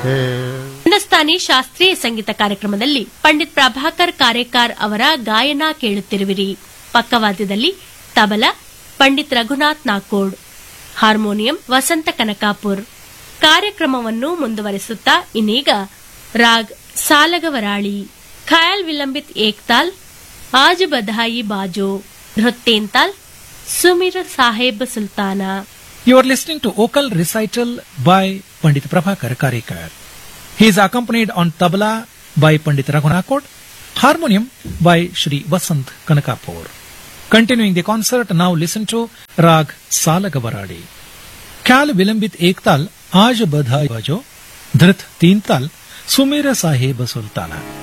ಹಿಂದೂಸ್ತಾನಿ ಶಾಸ್ತ್ರೀಯ ಸಂಗೀತ ಕಾರ್ಯಕ್ರಮದಲ್ಲಿ ಪಂಡಿತ್ ಪ್ರಭಾಕರ್ ಕಾರೇಕಾರ್ ಅವರ ಗಾಯನ ಕೇಳುತ್ತಿರುವಿರಿ. ಪಕ್ಕವಾದ್ಯದಲ್ಲಿ ತಬಲಾ ಪಂಡಿತ್ ರಘುನಾಥ್ ನಾಕೋಡ್, ಹಾರ್ಮೋನಿಯಂ ವಸಂತ ಕನಕಾಪುರ್. ಕಾರ್ಯಕ್ರಮವನ್ನು ಮುಂದುವರೆಸುತ್ತಾ ಇನ್ನೀಗ ರಾಗ್ ಸಾಲಗವರಾಳಿ, ಖಯಾಲ್ ವಿಲಂಬಿತ್ ಏಕ್ತಾಲ್, ಆಜ್ ಬಧಾಯಿ ಬಾಜೋ, ಧೃತ್ತೇಂತಾಲ್, ಸುಮಿರ್ ಸಾಹೇಬ್ ಸುಲ್ತಾನ. You are listening to vocal recital by Pandit Prabhakar Karekar. He is accompanied on tabla by Pandit Raghunathkod, harmonium by Shri Vasant Kanakapur. Continuing the concert, now listen to Rag Salagavaradi. Khyal Vilambit Ektal, Aaj Badhai Bajo, Dhrit Teental, Sumera Sahib Sultana.